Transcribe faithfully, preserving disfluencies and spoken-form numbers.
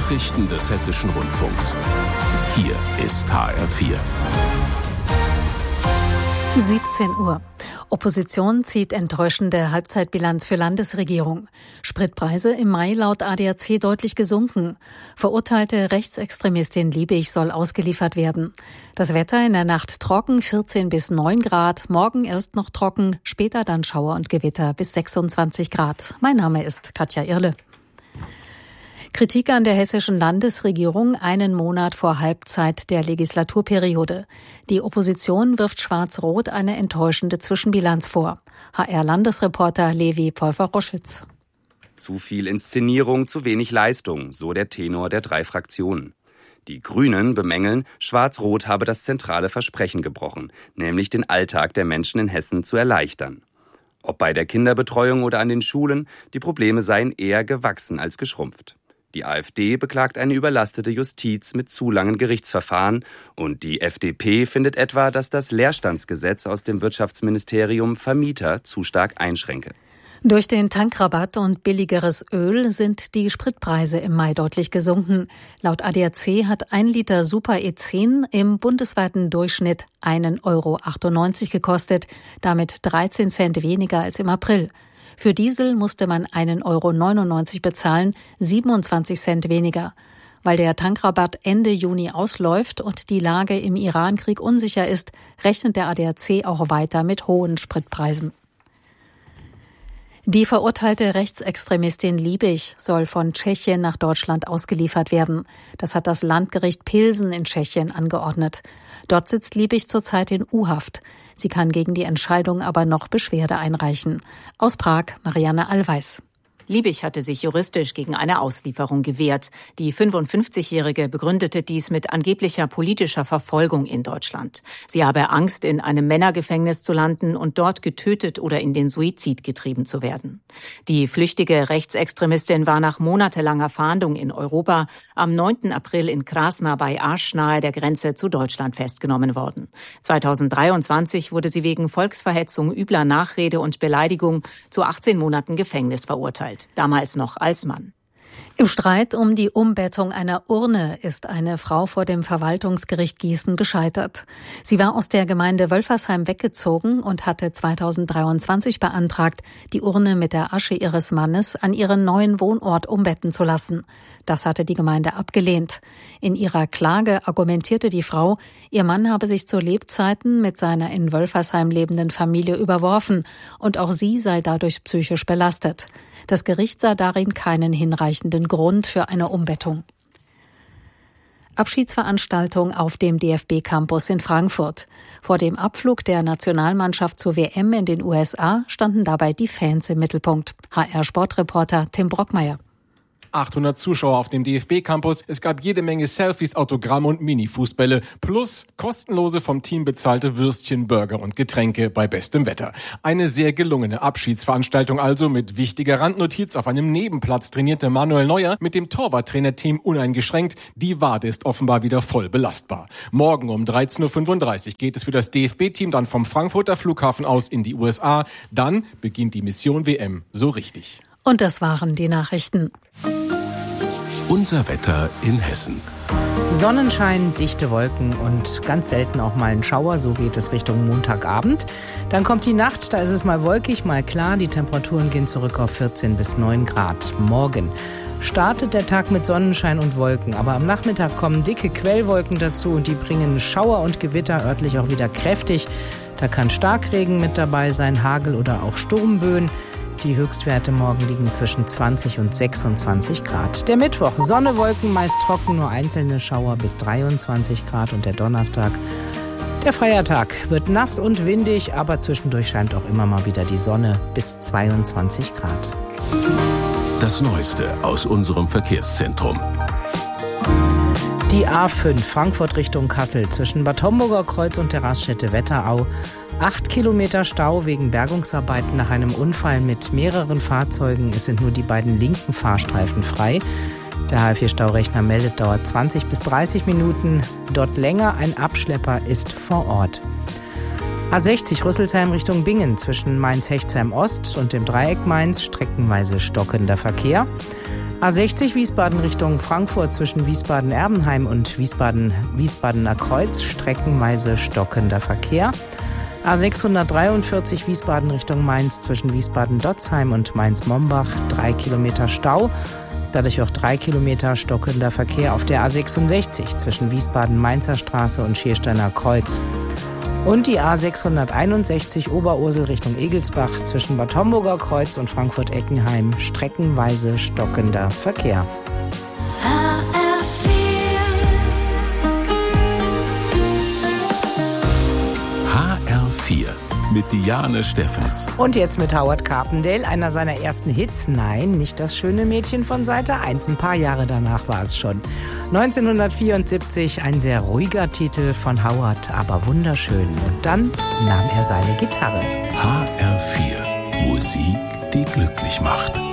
Nachrichten des Hessischen Rundfunks. Hier ist H R vier. siebzehn Uhr. Opposition zieht enttäuschende Halbzeitbilanz für Landesregierung. Spritpreise im Mai laut A D A C deutlich gesunken. Verurteilte Rechtsextremistin Liebig soll ausgeliefert werden. Das Wetter in der Nacht trocken, vierzehn bis neun Grad. Morgen erst noch trocken, später dann Schauer und Gewitter bis sechsundzwanzig Grad. Mein Name ist Katja Irle. Kritik an der hessischen Landesregierung einen Monat vor Halbzeit der Legislaturperiode. Die Opposition wirft Schwarz-Rot eine enttäuschende Zwischenbilanz vor. H R-Landesreporter Levi Pfeiffer-Roschütz. Zu viel Inszenierung, zu wenig Leistung, so der Tenor der drei Fraktionen. Die Grünen bemängeln, Schwarz-Rot habe das zentrale Versprechen gebrochen, nämlich den Alltag der Menschen in Hessen zu erleichtern. Ob bei der Kinderbetreuung oder an den Schulen, die Probleme seien eher gewachsen als geschrumpft. Die AfD beklagt eine überlastete Justiz mit zu langen Gerichtsverfahren und die F D P findet etwa, dass das Leerstandsgesetz aus dem Wirtschaftsministerium Vermieter zu stark einschränke. Durch den Tankrabatt und billigeres Öl sind die Spritpreise im Mai deutlich gesunken. Laut A D A C hat ein Liter Super E zehn im bundesweiten Durchschnitt einen Euro achtundneunzig gekostet, damit dreizehn Cent weniger als im April. Für Diesel musste man einen Euro neunundneunzig bezahlen, siebenundzwanzig Cent weniger. Weil der Tankrabatt Ende Juni ausläuft und die Lage im Iran-Krieg unsicher ist, rechnet der A D A C auch weiter mit hohen Spritpreisen. Die verurteilte Rechtsextremistin Liebig soll von Tschechien nach Deutschland ausgeliefert werden. Das hat das Landgericht Pilsen in Tschechien angeordnet. Dort sitzt Liebig zurzeit in U-Haft. Sie kann gegen die Entscheidung aber noch Beschwerde einreichen. Aus Prag, Marianne Allweis. Liebig hatte sich juristisch gegen eine Auslieferung gewehrt. Die fünfundfünfzigjährige begründete dies mit angeblicher politischer Verfolgung in Deutschland. Sie habe Angst, in einem Männergefängnis zu landen und dort getötet oder in den Suizid getrieben zu werden. Die flüchtige Rechtsextremistin war nach monatelanger Fahndung in Europa am neunten April in Krasna bei Asch nahe der Grenze zu Deutschland festgenommen worden. zweitausenddreiundzwanzig wurde sie wegen Volksverhetzung, übler Nachrede und Beleidigung zu achtzehn Monaten Gefängnis verurteilt. Damals noch als Mann. Im Streit um die Umbettung einer Urne ist eine Frau vor dem Verwaltungsgericht Gießen gescheitert. Sie war aus der Gemeinde Wölfersheim weggezogen und hatte zweitausenddreiundzwanzig beantragt, die Urne mit der Asche ihres Mannes an ihren neuen Wohnort umbetten zu lassen. Das hatte die Gemeinde abgelehnt. In ihrer Klage argumentierte die Frau, ihr Mann habe sich zu Lebzeiten mit seiner in Wölfersheim lebenden Familie überworfen und auch sie sei dadurch psychisch belastet. Das Gericht sah darin keinen hinreichenden Grund für eine Umbettung. Abschiedsveranstaltung auf dem D F B-Campus in Frankfurt. Vor dem Abflug der Nationalmannschaft zur W M in den U S A standen dabei die Fans im Mittelpunkt. H R-Sportreporter Tim Brockmeier. achthundert Zuschauer auf dem D F B-Campus. Es gab jede Menge Selfies, Autogramme und Mini-Fußbälle. Plus kostenlose vom Team bezahlte Würstchen, Burger und Getränke bei bestem Wetter. Eine sehr gelungene Abschiedsveranstaltung also. Mit wichtiger Randnotiz: Auf einem Nebenplatz trainierte Manuel Neuer mit dem Torwarttrainerteam uneingeschränkt. Die Wade ist offenbar wieder voll belastbar. Morgen um dreizehn Uhr fünfunddreißig geht es für das D F B-Team dann vom Frankfurter Flughafen aus in die U S A. Dann beginnt die Mission W M so richtig. Und das waren die Nachrichten. Unser Wetter in Hessen. Sonnenschein, dichte Wolken und ganz selten auch mal ein Schauer. So geht es Richtung Montagabend. Dann kommt die Nacht, da ist es mal wolkig, mal klar. Die Temperaturen gehen zurück auf vierzehn bis neun Grad. Morgen startet der Tag mit Sonnenschein und Wolken. Aber am Nachmittag kommen dicke Quellwolken dazu und die bringen Schauer und Gewitter, örtlich auch wieder kräftig. Da kann Starkregen mit dabei sein, Hagel oder auch Sturmböen. Die Höchstwerte morgen liegen zwischen zwanzig und sechsundzwanzig Grad. Der Mittwoch, Sonne, Wolken, meist trocken, nur einzelne Schauer bis dreiundzwanzig Grad. Und der Donnerstag, der Feiertag, wird nass und windig, aber zwischendurch scheint auch immer mal wieder die Sonne bis zweiundzwanzig Grad. Das Neueste aus unserem Verkehrszentrum. Die A fünf, Frankfurt Richtung Kassel, zwischen Bad Homburger Kreuz und der Raststätte Wetterau. Acht Kilometer Stau wegen Bergungsarbeiten nach einem Unfall mit mehreren Fahrzeugen. Es sind nur die beiden linken Fahrstreifen frei. Der H L vier Staurechner meldet, dauert zwanzig bis dreißig Minuten. Dort länger, ein Abschlepper ist vor Ort. A sechzig Rüsselsheim Richtung Bingen, zwischen Mainz-Hechtsheim Ost und dem Dreieck Mainz, streckenweise stockender Verkehr. A sechzig Wiesbaden Richtung Frankfurt zwischen Wiesbaden-Erbenheim und Wiesbaden-Wiesbadener Kreuz, streckenweise stockender Verkehr. A sechshundertdreiundvierzig Wiesbaden Richtung Mainz zwischen Wiesbaden-Dotzheim und Mainz-Mombach, drei Kilometer Stau. Dadurch auch drei Kilometer stockender Verkehr auf der A sechsundsechzig zwischen Wiesbaden-Mainzer Straße und Schiersteiner Kreuz. Und die A sechshunderteinundsechzig Oberursel Richtung Egelsbach zwischen Bad Homburger Kreuz und Frankfurt-Eckenheim, streckenweise stockender Verkehr. H R vier mit Diane Steffens. Und jetzt mit Howard Carpendale, einer seiner ersten Hits. Nein, nicht das schöne Mädchen von Seite eins. Ein paar Jahre danach war es schon. neunzehnhundertvierundsiebzig, ein sehr ruhiger Titel von Howard, aber wunderschön. Und dann nahm er seine Gitarre. H R vier. Musik, die glücklich macht.